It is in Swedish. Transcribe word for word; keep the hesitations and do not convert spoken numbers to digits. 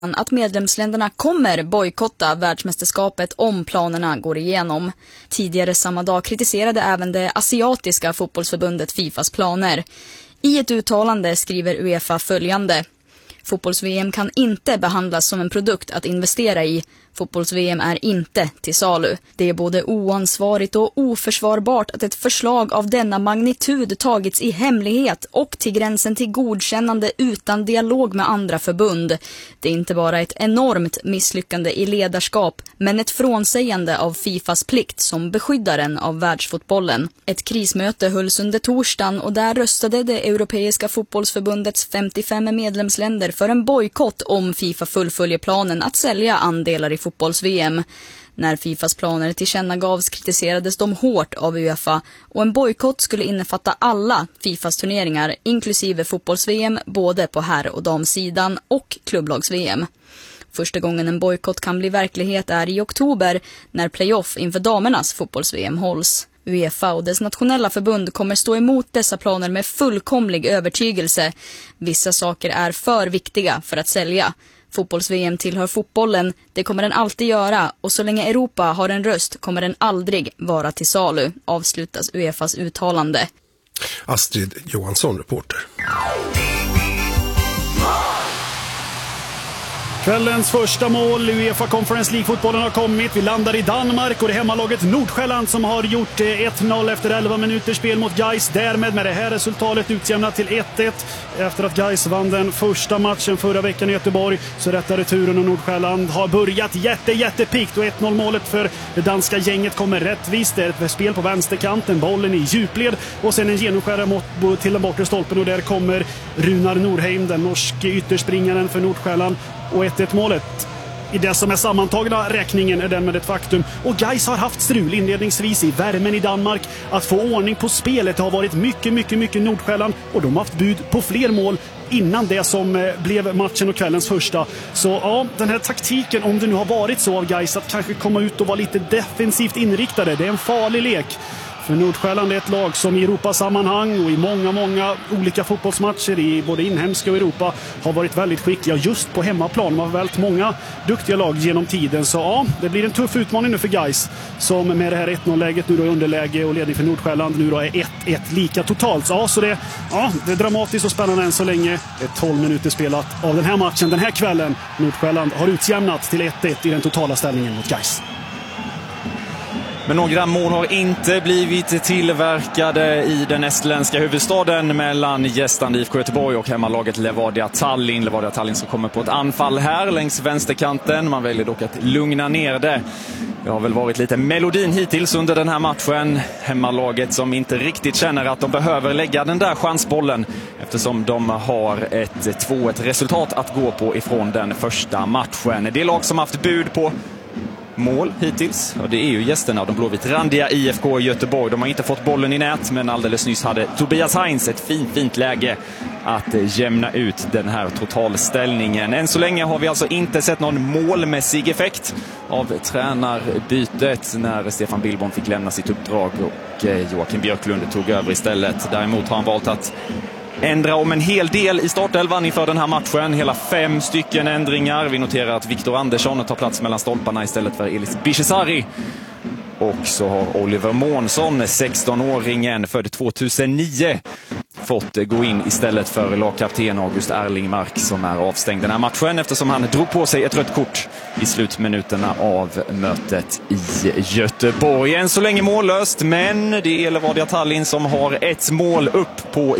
att medlemsländerna kommer bojkotta världsmästerskapet om planerna går igenom. Tidigare samma dag kritiserade även det asiatiska fotbollsförbundet FIFAs planer. I ett uttalande skriver UEFA följande: Fotbolls-V M kan inte behandlas som en produkt att investera i. Fotbolls-V M är inte till salu. Det är både oansvarigt och oförsvarbart att ett förslag av denna magnitud tagits i hemlighet och till gränsen till godkännande utan dialog med andra förbund. Det är inte bara ett enormt misslyckande i ledarskap, men ett frånsägande av FIFAs plikt som beskyddaren av världsfotbollen. Ett krismöte hölls under torsdagen och där röstade det Europeiska fotbollsförbundets femtiofem medlemsländer för en bojkott om FIFA fullföljer planen att sälja andelar i fotbolls-V M. När FIFAs planer tillkännagavs kritiserades de hårt av UEFA och en bojkott skulle innefatta alla FIFAs turneringar inklusive fotbolls-V M både på herr- och damsidan och klubblags-V M. Första gången en bojkott kan bli verklighet är i oktober när playoff inför damernas fotbolls-V M hålls. UEFA och dess nationella förbund kommer stå emot dessa planer med fullkomlig övertygelse. Vissa saker är för viktiga för att sälja. Fotbolls-V M tillhör fotbollen, det kommer den alltid göra, och så länge Europa har en röst kommer den aldrig vara till salu, avslutas UEFAs uttalande. Astrid Johansson, reporter. Kvällens första mål i UEFA Conference League-fotbollen har kommit. Vi landar i Danmark och det är hemmalaget Nordsjälland som har gjort ett noll efter elva minuters spel mot Gais. Därmed med det här resultatet utjämnat till ett ett. Efter att Gais vann den första matchen förra veckan i Göteborg så rättar returen och Nordsjälland har börjat jätte, jättepikt. Och ett noll målet för det danska gänget kommer rättvist. Det är ett spel på vänsterkanten, bollen i djupled och sen en genomskärare till den bortre stolpen. Och där kommer Runar Norheim, den norske ytterspringaren för Nordsjälland. Och ett ett målet i det som är sammantagna räkningen är den med ett faktum. Och Gais har haft strul inledningsvis i värmen i Danmark. Att få ordning på spelet har varit mycket, mycket, mycket Nordsjälland. Och de har haft bud på fler mål innan det som blev matchen och kvällens första. Så ja, den här taktiken, om det nu har varit så av Gais att kanske komma ut och vara lite defensivt inriktade, det är en farlig lek. För Nordsjälland är ett lag som i Europasammanhang och i många, många olika fotbollsmatcher i både inhemska och Europa har varit väldigt skickliga just på hemmaplan. Man har vält många duktiga lag genom tiden. Så ja, det blir en tuff utmaning nu för Gais som med det här ett noll-läget nu då är underläge och ledning för Nordsjälland nu då är ett ett lika totalt. Så, ja, så det, ja, det är dramatiskt och spännande än så länge. Det är tolv minuter spelat av den här matchen den här kvällen. Nordsjälland har utjämnat till ett ett i den totala ställningen mot Gais. Men några mål har inte blivit tillverkade i den estländska huvudstaden mellan gästande I F K Göteborg och hemmalaget Levadia Tallinn. Levadia Tallinn som kommer på ett anfall här längs vänsterkanten. Man väljer dock att lugna ner det. Det har väl varit lite melodin hittills under den här matchen. Hemmalaget som inte riktigt känner att de behöver lägga den där chansbollen eftersom de har ett två ett resultat att gå på ifrån den första matchen. Det är lag som haft bud på mål hittills. Och det är ju gästerna, de blåvitt randiga I F K i Göteborg. De har inte fått bollen i nät, men alldeles nyss hade Tobias Heinz ett fint, fint läge att jämna ut den här totalställningen. Än så länge har vi alltså inte sett någon målmässig effekt av tränarbytet när Stefan Billborn fick lämna sitt uppdrag och Joakim Björklund tog över istället. Däremot har han valt att ändra om en hel del i startelvan inför den här matchen. Hela fem stycken ändringar. Vi noterar att Viktor Andersson tar plats mellan stolparna istället för Elis Bishesari. Och så har Oliver Månsson, sexton-åringen född tvåtusen-nio, fått gå in istället för lagkapten August Erlingmark som är avstängd den här matchen eftersom han drog på sig ett rött kort i slutminuterna av mötet i Göteborg. Än så länge mållöst, men det är Levadia Tallinn som har ett mål upp på